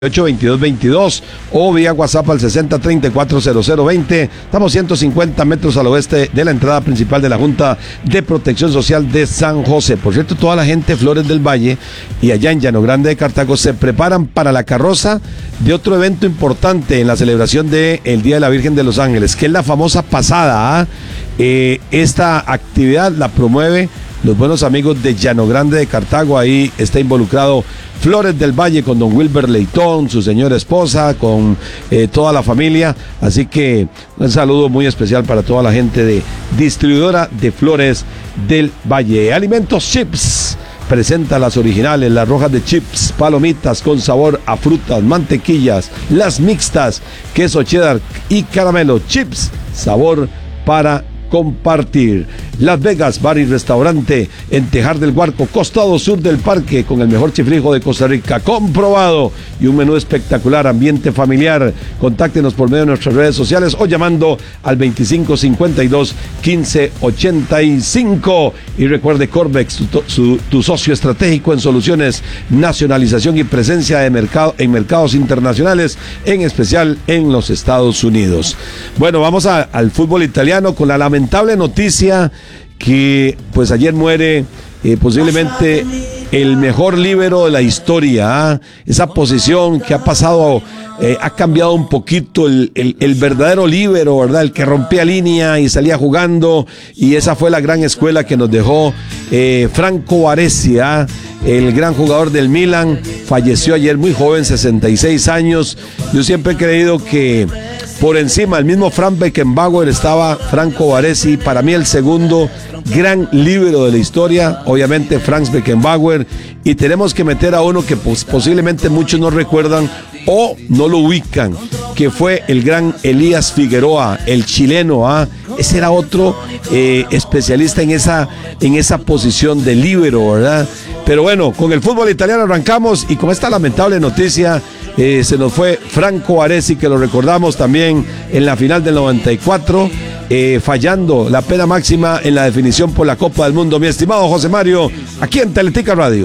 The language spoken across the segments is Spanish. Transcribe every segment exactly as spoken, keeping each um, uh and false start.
ocho veintidós veintidós o vía WhatsApp al sesenta treinta y cuatro cero cero veinte. Estamos ciento cincuenta metros al oeste de la entrada principal de la Junta de Protección Social de San José. Por cierto, toda la gente de Flores del Valle y allá en Llano Grande de Cartago se preparan para la carroza de otro evento importante en la celebración del Día de la Virgen de los Ángeles, que es la famosa pasada. ¿eh? Eh, esta actividad la promueve los buenos amigos de Llano Grande de Cartago. Ahí está involucrado Flores del Valle con don Wilber Leitón, su señora esposa, con eh, toda la familia. Así que un saludo muy especial para toda la gente de distribuidora de Flores del Valle. Alimentos Chips presenta las originales, las rojas de chips, palomitas con sabor a frutas, mantequillas, las mixtas, queso cheddar y caramelo. Chips, sabor para compartir. Las Vegas Bar y Restaurante en Tejar del Guarco, costado sur del parque, con el mejor chifrijo de Costa Rica, comprobado, y un menú espectacular, ambiente familiar. Contáctenos por medio de nuestras redes sociales o llamando al veinticinco cincuenta y dos quince ochenta y cinco. Y recuerde, Corvex, tu, su, tu socio estratégico en soluciones, nacionalización y presencia de mercado en mercados internacionales, en especial en los Estados Unidos. Bueno, vamos a, al fútbol italiano con la lamentable noticia que pues ayer muere eh, posiblemente el mejor líbero de la historia. ¿eh? Esa posición que ha pasado, eh, ha cambiado un poquito, el, el, el verdadero líbero, ¿verdad? El que rompía línea y salía jugando, y esa fue la gran escuela que nos dejó eh, Franco Baresi, ¿eh? el gran jugador del Milan. Falleció ayer muy joven, sesenta y seis años. Yo siempre he creído que por encima del mismo Frank Beckenbauer estaba Franco Baresi, para mí el segundo gran líbero de la historia, obviamente Franz Beckenbauer, y tenemos que meter a uno que pues, posiblemente muchos no recuerdan o no lo ubican, que fue el gran Elías Figueroa, el chileno. ¿ah? Ese era otro eh, especialista en esa, en esa posición de líbero, ¿verdad? Pero bueno, con el fútbol italiano arrancamos, y con esta lamentable noticia eh, se nos fue Franco Baresi, que lo recordamos también en la final del noventa y cuatro, eh, fallando la pena máxima en la definición por la Copa del Mundo. Mi estimado José Mario, aquí en Teletica Radio.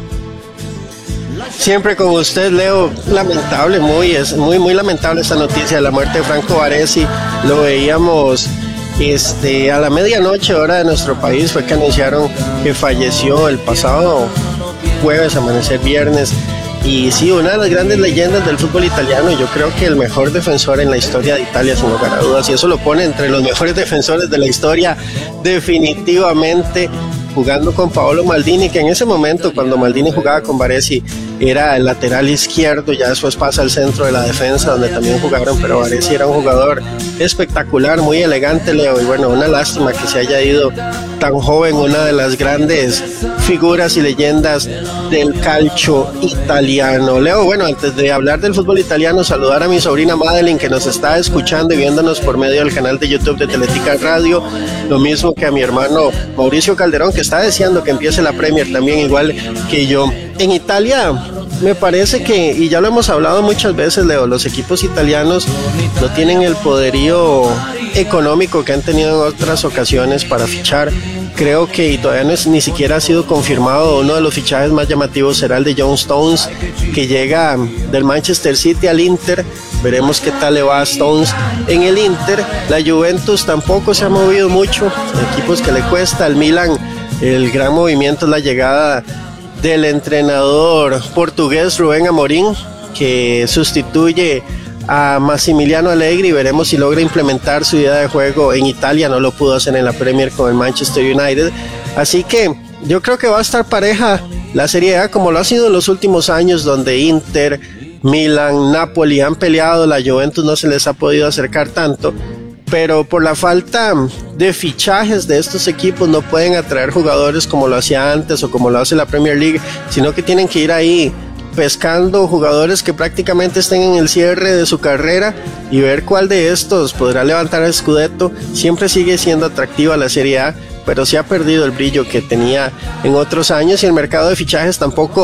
Siempre con usted, Leo. Lamentable, muy, es muy, muy lamentable esta noticia de la muerte de Franco Baresi. Lo veíamos este, a la medianoche hora de nuestro país, fue que anunciaron que falleció el pasado jueves, amanecer viernes. Y sí, una de las grandes leyendas del fútbol italiano, yo creo que el mejor defensor en la historia de Italia, sin lugar a dudas, y eso lo pone entre los mejores defensores de la historia, definitivamente, jugando con Paolo Maldini, que en ese momento, cuando Maldini jugaba con Baresi, era el lateral izquierdo, ya después pasa al centro de la defensa, donde también jugaron, pero Baresi era un jugador espectacular, muy elegante, Leo, y bueno, una lástima que se haya ido tan joven, una de las grandes figuras y leyendas del calcio italiano. Leo, bueno, antes de hablar del fútbol italiano, saludar a mi sobrina Madeline, que nos está escuchando y viéndonos por medio del canal de YouTube de Teletica Radio, lo mismo que a mi hermano Mauricio Calderón, que está deseando que empiece la Premier también, igual que yo. En Italia, me parece que, y ya lo hemos hablado muchas veces, Leo, los equipos italianos no tienen el poderío económico que han tenido en otras ocasiones para fichar. Creo que y todavía no es, ni siquiera ha sido confirmado. Uno de los fichajes más llamativos será el de John Stones, que llega del Manchester City al Inter. Veremos qué tal le va a Stones en el Inter. La Juventus tampoco se ha movido mucho, equipos que le cuesta. Al Milan, el gran movimiento es la llegada del entrenador portugués Rubén Amorim, que sustituye a Massimiliano Allegri. Veremos si logra implementar su idea de juego en Italia. No lo pudo hacer en la Premier con el Manchester United, así que yo creo que va a estar pareja la Serie A, como lo ha sido en los últimos años, donde Inter, Milan, Napoli han peleado. La Juventus no se les ha podido acercar tanto, pero por la falta de fichajes de estos equipos no pueden atraer jugadores como lo hacía antes o como lo hace la Premier League, sino que tienen que ir ahí pescando jugadores que prácticamente estén en el cierre de su carrera y ver cuál de estos podrá levantar el Scudetto. Siempre sigue siendo atractiva la Serie A, pero se ha perdido el brillo que tenía en otros años, y el mercado de fichajes tampoco